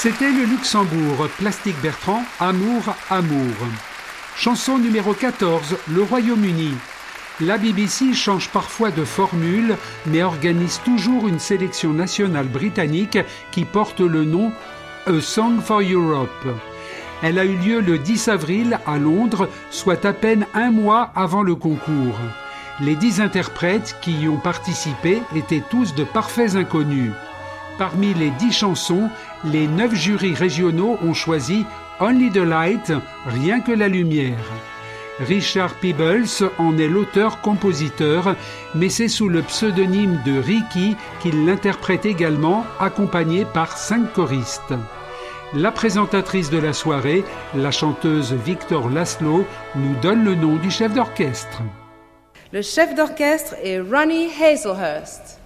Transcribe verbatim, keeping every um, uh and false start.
C'était le Luxembourg, Plastic Bertrand, Amour, Amour. Chanson numéro quatorze, le Royaume-Uni. La B B C change parfois de formule, mais organise toujours une sélection nationale britannique qui porte le nom A Song for Europe. Elle a eu lieu le dix avril à Londres, soit à peine un mois avant le concours. Les dix interprètes qui y ont participé étaient tous de parfaits inconnus. Parmi les dix chansons, les neuf jurys régionaux ont choisi Only the Light, rien que la lumière. Richard Peebles en est l'auteur-compositeur, mais c'est sous le pseudonyme de Ricky qu'il l'interprète également, accompagné par cinq choristes. La présentatrice de la soirée, la chanteuse Victor Laszlo, nous donne le nom du chef d'orchestre. Le chef d'orchestre est Ronnie Hazelhurst.